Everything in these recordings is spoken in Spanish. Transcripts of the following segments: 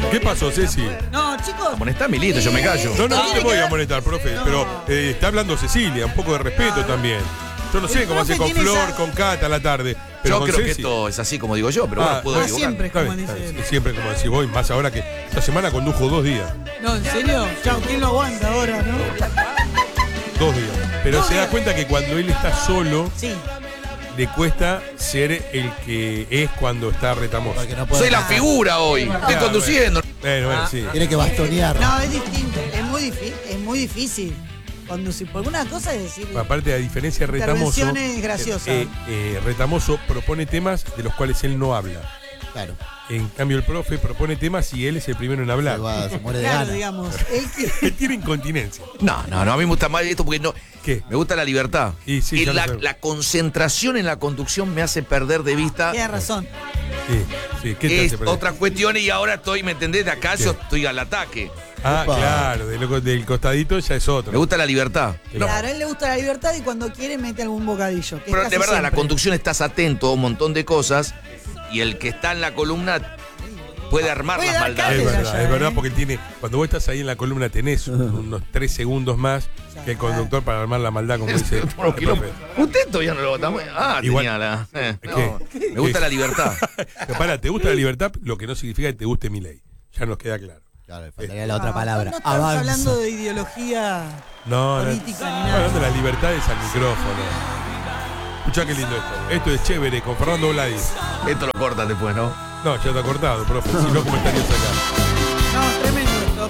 ¿Qué pasó, Ceci? No, chicos. Amonestá, Milito, yo me callo. No te voy a molestar, profe, pero está hablando Cecilia, un poco de respeto también. Yo no sé El cómo hace con profe tiene Flor, esa- con Cata a la tarde. Pero Yo con creo que Ceci, esto es así como digo yo, pero bueno, puedo equivocar. siempre. está como bien, dice él. siempre como decís vos, y más ahora que esta semana condujo 2 días. No, ¿en serio? Chao, ¿quién lo aguanta ahora, no? 2 días. Pero se da cuenta que cuando él está solo, Sí. le cuesta ser el que es cuando está retamoso. Porque no puede Soy la hablar. figura hoy. Estoy Claro, conduciendo. Bueno, sí. Tiene que bastonear. No, es distinto. Es muy difícil. Conducir. Porque una cosa es decir. Aparte, a diferencia de Retamoso, Intervenciones graciosas. Retamoso propone temas de los cuales él no habla. Claro. En cambio, el profe propone temas y él es el primero en hablar. Se muere de Claro, ganas. digamos. Él que. Él tiene incontinencia. No, a mí me gusta más esto porque no. ¿Qué? Me gusta la libertad. Y sí, ya lo la, sabemos. la concentración en la conducción me hace perder de vista Tiene razón. Sí, ¿qué te hace perder? otras cuestiones y ahora estoy, ¿me entendés? De acá yo estoy al ataque. Ah, Opa. claro, del costadito ya es otro. Me gusta la libertad. Claro, a él le gusta la libertad y cuando quiere mete algún bocadillo. Que es Pero casi de verdad, la siempre. conducción estás atento a un montón de cosas y el que está en la columna puede armar Puede las dar maldades. Es cátedra verdad, ya, es verdad, ¿eh? porque tiene. Cuando vos estás ahí en la columna tenés unos 3 segundos más que el conductor para armar la maldad, como dice el Por un quilombo. profe. Usted todavía no lo vota. Ah, Igual- tenía la. ¿Qué? Me gusta la libertad. Pero pará, te gusta la libertad, lo que no significa que te guste mi ley. Ya nos queda claro. Claro, le faltaría la otra No, palabra. No estamos Avanza. hablando de ideología No, política ni estamos nada. hablando de las libertades al micrófono. Escuchá qué lindo esto. Esto es chévere, con Fernando Vladis. Esto lo cortas después, ¿no? No, ya está cortado, profe. Si no, ¿cómo estarías acá? No, tremendo esto.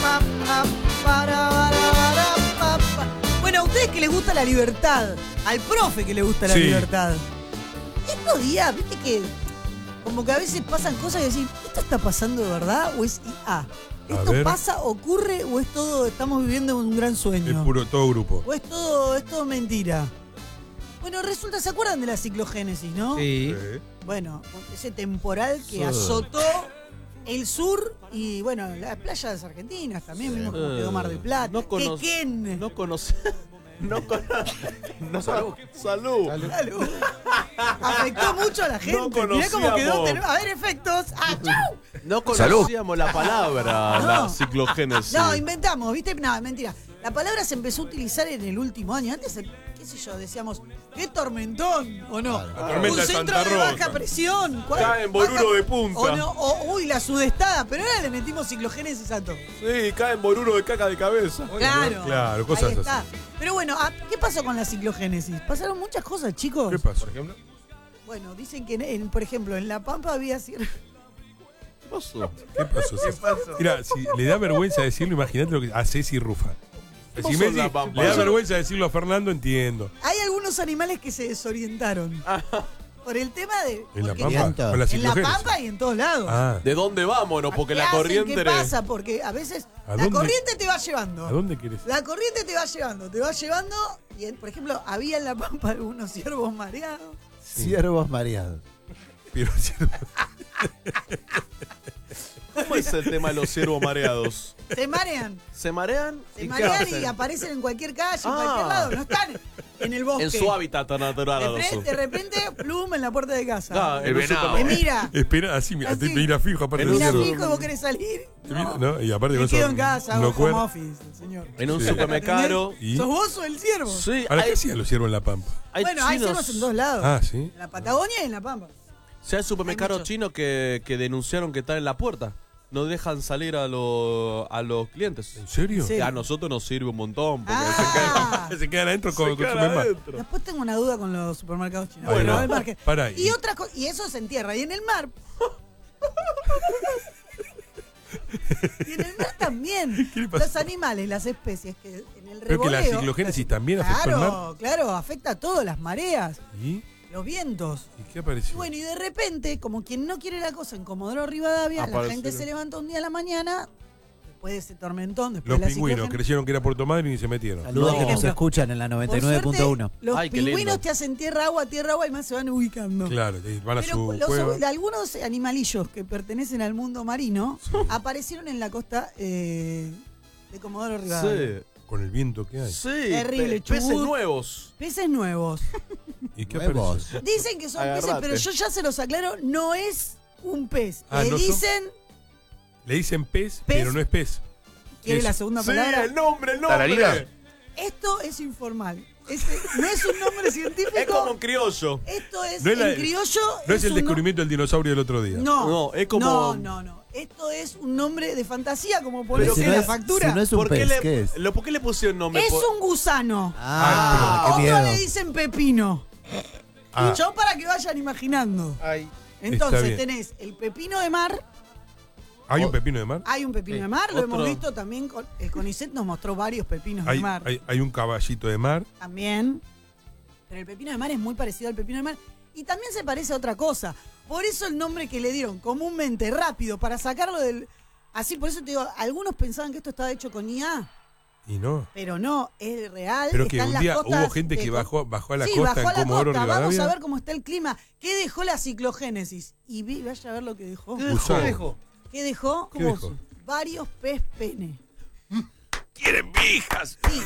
Pa. Bueno, a ustedes que les gusta la libertad, al profe que le gusta la Sí. libertad. Estos días, viste que como que a veces pasan cosas y decís, ¿esto está pasando de verdad o es IA? ¿Esto ver. pasa, ocurre o es todo, estamos viviendo un gran Es sueño? puro, todo grupo. ¿O es todo mentira? Bueno, resulta, ¿se acuerdan de la ciclogénesis, no? Sí. Bueno, ese temporal que azotó el sur y, bueno, las playas argentinas también, vimos cómo quedó Mar del Plata. No cono- Quequén. No conoce. No conoce. Salud. Salud. Salud. Afectó mucho a la gente. Mirá cómo quedó. A ver, efectos. ¡Ah, chau! No conocíamos la palabra, No. la ciclogénesis. No, inventamos, ¿viste? No, mentira. La palabra se empezó a utilizar en el último año. Antes, qué sé yo, decíamos, ¡qué tormentón! ¿O no? La tormenta Un de centro Santa de Rosa. baja presión. Cae en Boruro de punta. O no, uy, la sudestada. Pero ahora le metimos ciclogénesis a todo. Sí, cae en boruro de caca de cabeza. Claro. Claro, cosas Ahí está. así. Pero bueno, ¿qué pasó con la ciclogénesis? Pasaron muchas cosas, chicos. ¿Qué pasó? Por ejemplo. Bueno, dicen que, por ejemplo, en La Pampa había cierto. ¿Qué pasó? ¿Qué pasó? Mira, si le da vergüenza decirlo, imagínate lo que a Ceci Rufa. Si pasó Messi en La Pampa? le da vergüenza decirlo a Fernando, entiendo. Hay algunos animales que se desorientaron. Por el tema de. ¿En La porque Pampa? Con la En La ciclogénesis. Pampa y en todos lados. Ah, ¿De dónde vámonos? Porque ¿Qué la hacen? corriente. ¿Qué pasa? Porque a veces ¿A la dónde? corriente te va llevando. ¿a dónde quieres? La corriente te va llevando. Y, por ejemplo, había en La Pampa algunos ciervos mareados. Ciervos mareados. Pero, ¿Cómo es el tema de los ciervos mareados? Se marean. ¿Se marean? Se ¿Y qué marean hacen? y aparecen en cualquier calle, en Ah. cualquier lado. No están en el bosque. En su hábitat natural. De repente, plum en la puerta de casa. Ah, El en un venado. Me supermercado. mira. espera, así, Así. te mira fijo, aparte En del un Mira, ciervo. fijo, vos querés salir. Te mira- ¿no? Y aparte Me con eso. quedo en casa, hago no home cuerda. office, señor. En un Sí. supermercado. ¿Y? ¿Sos vos o el ciervo? Sí, ¿Ahora qué hay, hacían los ciervos en La Pampa? hay Bueno, hay chinos. ciervos en dos lados. Ah, ¿sí? En la Patagonia y en La Pampa. Sí, hay supermercados Hay muchos. chinos que denunciaron que están en la puerta. No dejan salir a los clientes. ¿En serio? Sí. A nosotros nos sirve un montón. Porque Ah. Se quedan adentro se con quedan consumen más. adentro. Después tengo una duda con los supermercados chinos. Ahí Bueno, va. el margen. Pará, Y otra cosa, y eso se entierra. Y en el mar. Y en el mar también. ¿Qué le pasó? Los animales, las especies que en el Creo que la revoleo. ciclogénesis también afectó al mar. Claro, afecta a todo, las mareas, ¿Y? los vientos. ¿Y qué Y apareció? bueno, y de repente, como quien no quiere la cosa en Comodoro Rivadavia, la Aparecieron. gente se levanta un día a la mañana, después de ese tormentón, después Los de la pingüinos ciclogénesis. creyeron que era Puerto Madryn y se metieron. Saludos No. que nos Ejemplo. escuchan en la Por 99.1. suerte, los Ay, qué lindo. pingüinos te hacen tierra, agua, y más se van ubicando. Claro, y van a Pero su cueva. algunos animalillos que pertenecen al mundo marino aparecieron en la costa de Comodoro Rivadavia. Sí, Con el viento que hay. sí. Terrible, Peces chubut. nuevos. Peces nuevos. ¿Y qué Nuevos. apareció? Dicen que son peces, Agarrate. pero yo ya se los aclaro, no es un pez. Ah, Le ¿no son? dicen Le dicen pez, pero no es pez. ¿Quiere Es- la segunda Sí, palabra? el nombre. ¿Tararira? Esto es informal. No es un nombre científico. Es como un criollo. Esto es, No es la- en criollo. No es el un no- descubrimiento del dinosaurio del otro día. No, No, es como- No. Esto es un nombre de fantasía, como Pero ponerse si en no la es- factura. si no es un ¿Por qué, pez, ¿qué es? ¿Por qué le pusieron nombre? Es un gusano. Ah, qué Otro miedo. le dicen pepino. Ah. Yo para que vayan imaginando. Ay. Está Entonces bien. tenés el pepino de mar. ¿Hay un pepino de mar? Hay un pepino de mar, lo Otro. hemos visto también. El CONICET nos mostró varios pepinos de Hay, mar. hay un caballito de mar. También. Pero el pepino de mar es muy parecido al pepino de mar. Y también se parece a otra cosa. Por eso el nombre que le dieron comúnmente, rápido, para sacarlo del... Así, por eso te digo, algunos pensaban que esto estaba hecho con IA. Y no. Pero no, es real. Pero que está en un las día costas hubo gente de que Co- bajó a la Sí, costa bajó a en la Comodoro costa. Vamos a Rivadavia. ver cómo está el clima. ¿Qué dejó la ciclogénesis? Y vaya a ver lo que dejó. Usó. ¿Qué dejó? ¿Qué dejó? Varios pez pene. ¡Quieren pijas! Sí,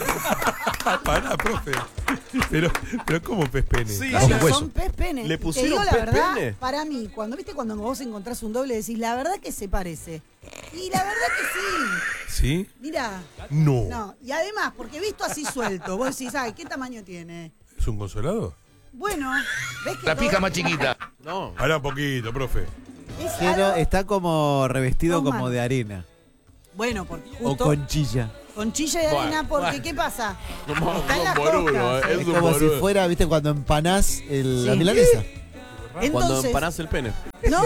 Pará, profe. Pero ¿cómo pez pene? Sí, Ah, sí. un hueso. son pez pene. ¿Le Y te pusieron digo la pez verdad, pene? para mí, cuando vos encontrás un doble, decís, la verdad que se parece. Y la verdad que sí. ¿Sí? Mirá. No. No, y además, porque visto así suelto, vos decís, ay, ¿qué tamaño tiene? ¿Es un consolador? Bueno, ¿ves que La todo- pija más chiquita. No. Pará un poquito, profe. es Pero algo- está como revestido No, como mano. de arena. Bueno, porque O justo conchilla. conchilla de arena, Bueno, porque bueno. ¿qué pasa? Como Está en las un borulo, costas. es Es un como si borulo. fuera, viste, cuando empanás la Sí. milanesa. Cuando Entonces, empanás el pene. no.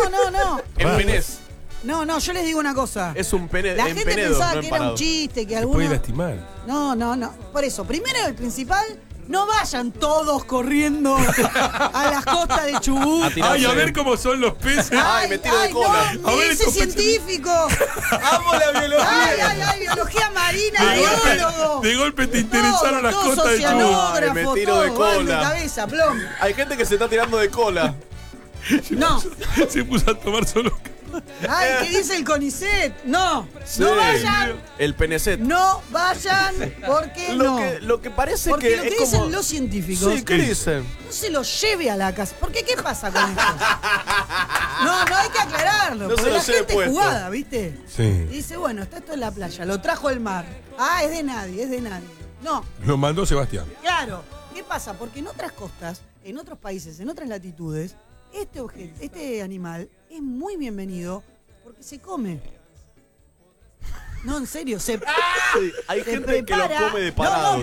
En penés. No, yo les digo una cosa. Es un pene La en gente penedo, pensaba no que era un empanado. chiste, que Se puede alguno... lastimar. No. Por eso, primero el principal, no vayan todos corriendo a las costas de Chubut. A tirarse. Ay, a ver cómo son los peces. Ay, me tiro de cola. No, A ver, ese estos peces- científico. ¡Amo la biología! Ay, biología marina, De golpe, biólogo. de golpe te interesaron las Todo, costas de Chubut. oceanógrafo, Ay, me tiro todo, de golpe cola. cabeza, plom. Hay gente que se está tirando de cola. No. Se puso a tomar solo. Ay, ¿qué dice el CONICET? No. Sí. No vayan. El penecet. No vayan, porque no. Lo que parece Porque que lo que es dicen como... los científicos, Sí, ¿qué dicen? no se lo lleve a la casa. Porque ¿qué pasa con esto? No, hay que aclararlo. No se porque lo la lleve gente puesto. jugada, ¿viste? Y Sí. dice, bueno, está esto en la playa, lo trajo el mar. Ah, es de nadie. No, Lo mandó Sebastián. claro. ¿Qué pasa? Porque en otras costas, en otros países, en otras latitudes, este animal es muy bienvenido porque se come. No, en serio, se Sí, hay se gente que lo prepara- come de No, parado.